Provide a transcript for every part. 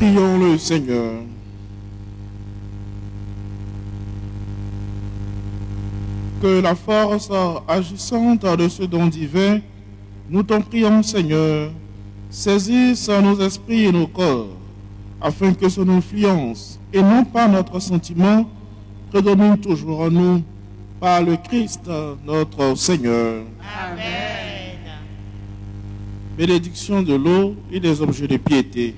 Prions le Seigneur. Que la force agissante de ce don divin, nous t'en prions, Seigneur, saisisse nos esprits et nos corps, afin que son influence, et non pas notre sentiment, prédomine toujours en nous, par le Christ, notre Seigneur. Amen. Bénédiction de l'eau et des objets de piété.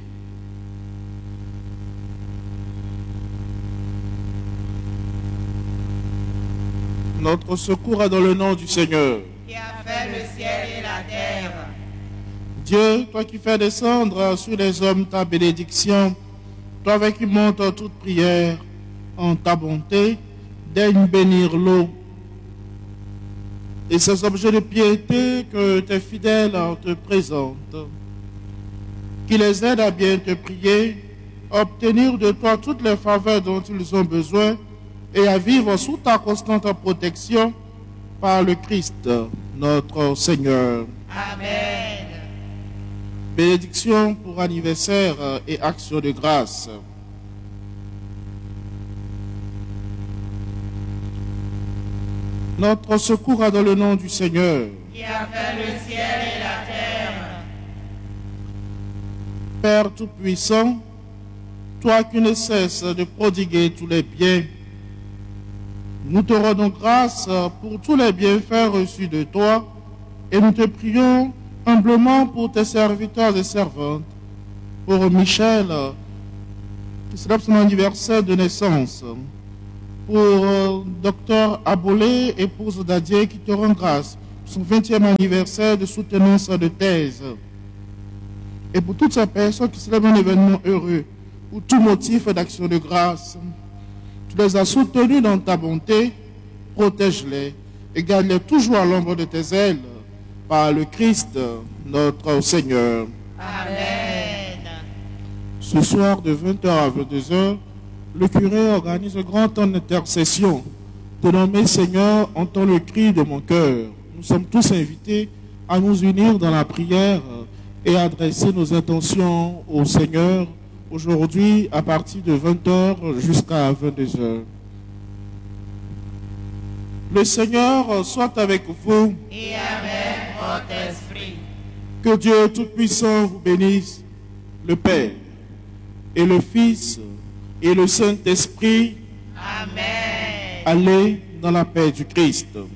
Notre secours est dans le nom du Seigneur, Qui a fait le ciel et la terre. Dieu, toi qui fais descendre sur les hommes ta bénédiction, toi qui montes toute prière en ta bonté, daigne bénir l'eau et ces objets de piété que tes fidèles te présentent, qui les aident à bien te prier, à obtenir de toi toutes les faveurs dont ils ont besoin et à vivre sous ta constante protection par le Christ, notre Seigneur. Amen. Bénédiction pour anniversaire et action de grâce. Notre secours est dans le nom du Seigneur. Qui a fait le ciel et la terre. Père Tout-Puissant, toi qui ne cesses de prodiguer tous les biens, nous te rendons grâce pour tous les bienfaits reçus de toi et nous te prions humblement pour tes serviteurs et servantes, pour Michel, qui célèbre son anniversaire de naissance, pour Dr Abolé, épouse d'Adier, qui te rend grâce pour son 20e anniversaire de soutenance de thèse, et pour toutes ces personnes qui célèbrent un événement heureux, ou tout motif d'action de grâce. Tu les as soutenus dans ta bonté, protège-les et garde-les toujours à l'ombre de tes ailes, par le Christ, notre Seigneur. Amen. Ce soir, de 20h à 22h, le curé organise un grand temps d'intercession. Te nommer Seigneur, entends le cri de mon cœur. Nous sommes tous invités à nous unir dans la prière et adresser nos intentions au Seigneur aujourd'hui à partir de 20h jusqu'à 22h. Le Seigneur soit avec vous. Et avec votre esprit. Que Dieu Tout-Puissant vous bénisse, le Père et le Fils et le Saint-Esprit. Amen. Allez dans la paix du Christ.